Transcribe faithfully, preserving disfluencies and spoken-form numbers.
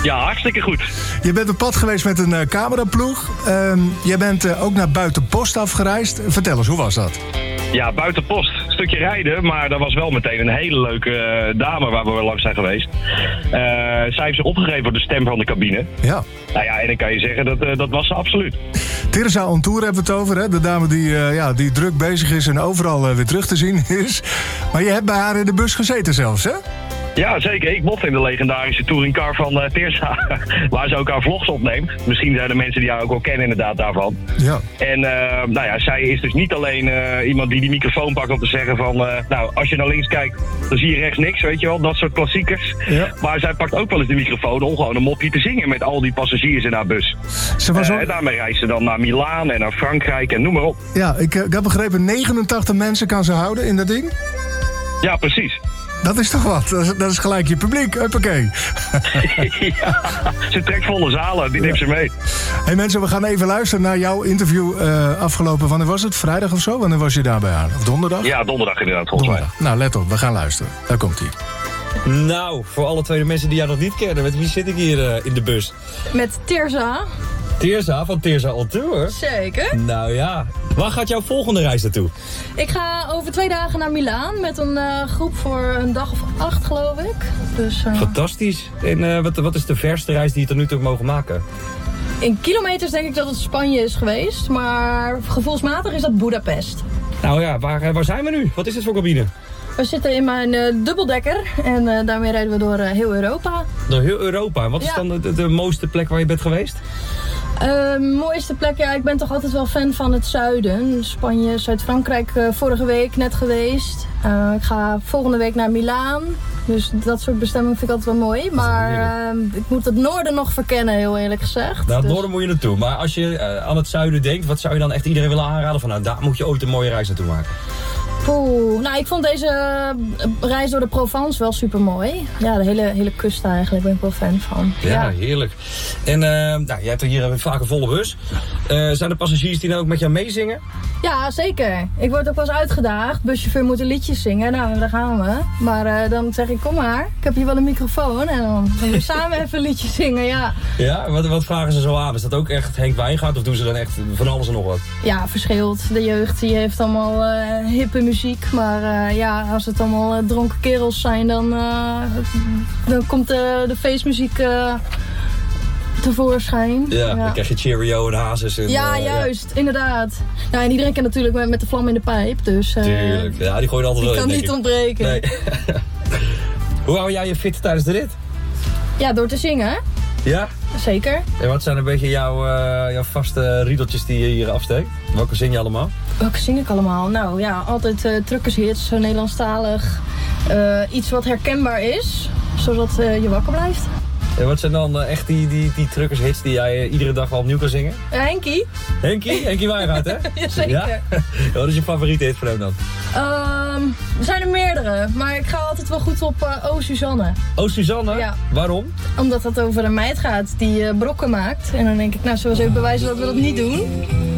Ja, hartstikke goed. Je bent op pad geweest met een uh, cameraploeg. Uh, je bent uh, ook naar Buitenpost afgereisd. Vertel eens, hoe was dat? Ja, Buitenpost. Een stukje rijden, maar dat was wel meteen een hele leuke uh, dame waar we langs zijn geweest. Uh, zij heeft zich opgegeven voor de stem van de cabine. Ja. Nou ja, en dan kan je zeggen, dat, uh, dat was ze absoluut. Tirza on Tour hebben we het over, hè? De dame die, uh, ja, die druk bezig is en overal uh, weer terug te zien is. Maar je hebt bij haar in de bus gezeten zelfs, hè? Ja, zeker. Ik mocht in de legendarische touringcar van uh, Tirza, waar ze ook haar vlogs opneemt. Misschien zijn er mensen die haar ook wel kennen inderdaad daarvan. Ja. En uh, nou ja, zij is dus niet alleen uh, iemand die die microfoon pakt om te zeggen van... Uh, nou, als je naar links kijkt, dan zie je rechts niks, weet je wel. Dat soort klassiekers. Ja. Maar zij pakt ook wel eens de microfoon om gewoon een mopje te zingen met al die passagiers in haar bus. Ze was uh, ook... En daarmee reist ze dan naar Milaan en naar Frankrijk en noem maar op. Ja, ik, ik heb begrepen, negenentachtig mensen kan ze houden in dat ding. Ja, precies. Dat is toch wat? Dat is, dat is gelijk je publiek. Huppakee. Ja, ze trekt volle zalen. Die neemt ze mee. Hey mensen, we gaan even luisteren naar jouw interview uh, afgelopen... Wanneer was het? Vrijdag of zo? Wanneer was je daar bij haar? Of donderdag? Ja, donderdag inderdaad, volgens mij. Nou, let op. We gaan luisteren. Daar komt hij. Nou, voor alle twee de mensen die jou nog niet kennen... met wie zit ik hier uh, in de bus? Met Tirza. Tirza van Tirza on Tour? Zeker. Nou ja. Waar gaat jouw volgende reis naartoe? Ik ga over twee dagen naar Milaan met een uh, groep voor een dag of acht, geloof ik. Dus, uh... Fantastisch. En uh, wat, wat is de verste reis die je tot nu toe hebt mogen maken? In kilometers denk ik dat het Spanje is geweest, maar gevoelsmatig is dat Budapest. Nou ja, waar, waar zijn we nu? Wat is dit voor cabine? We zitten in mijn uh, dubbeldekker en uh, daarmee rijden we door uh, heel Europa. Door heel Europa. Wat is ja. dan de, de, de mooiste plek waar je bent geweest? Uh, mooiste plek, ja, ik ben toch altijd wel fan van het zuiden. Spanje, Zuid-Frankrijk, uh, vorige week net geweest. Uh, ik ga volgende week naar Milaan. Dus dat soort bestemmingen vind ik altijd wel mooi. Maar uh, ik moet het noorden nog verkennen, heel eerlijk gezegd. Nou, het dus... noorden moet je naartoe. Maar als je uh, aan het zuiden denkt, wat zou je dan echt iedereen willen aanraden? Van nou, daar moet je ooit een mooie reis naartoe maken. Poeh, nou ik vond deze reis door de Provence wel super mooi. Ja, de hele, hele kust eigenlijk ben ik wel fan van. Ja, ja. heerlijk. En uh, nou, jij hebt hier vaak een volle bus. Uh, zijn er passagiers die nou ook met jou meezingen? Ja, zeker. Ik word ook wel eens uitgedaagd. Buschauffeur moet een liedje zingen. Nou, daar gaan we. Maar uh, dan zeg ik, kom maar. Ik heb hier wel een microfoon. En dan gaan we samen even een liedje zingen, ja. Ja, wat, wat vragen ze zo aan? Is dat ook echt Henk Wijngaard? Of doen ze dan echt van alles en nog wat? Ja, verschilt. De jeugd die heeft allemaal uh, hippe muziek. Maar uh, ja, als het allemaal uh, dronken kerels zijn, dan, uh, dan komt de, de feestmuziek... Uh, tevoorschijn. Ja, ja, dan krijg je Cheerio en Hazes. En, ja, uh, juist. Ja. Inderdaad. Nou, en iedereen kent natuurlijk met, met de vlam in de pijp. Dus, uh, Tuurlijk. Ja, die gooien altijd die wel in, kan niet ik. ontbreken. Nee. Hoe hou jij je fit tijdens de rit? Ja, door te zingen. Ja? Zeker. En wat zijn een beetje jouw, uh, jouw vaste riedeltjes die je hier afsteekt? Welke zing je allemaal? Welke zing ik allemaal? Nou ja, altijd uh, truckershits, uh, Nederlandstalig. Uh, iets wat herkenbaar is, zodat uh, je wakker blijft. En wat zijn dan uh, echt die, die, die truckershits die jij uh, iedere dag wel opnieuw kan zingen? Uh, Henkie. Henkie? Henkie Wijngaard, hè? Jazeker. Ja? Wat is je favoriete hit voor hem dan? Um, er zijn er meerdere, maar ik ga altijd wel goed op uh, Oh Suzanne. Oh Suzanne? Ja. Waarom? Omdat dat over een meid gaat die uh, brokken maakt. En dan denk ik, nou, zullen we eens even bewijzen dat we dat niet doen.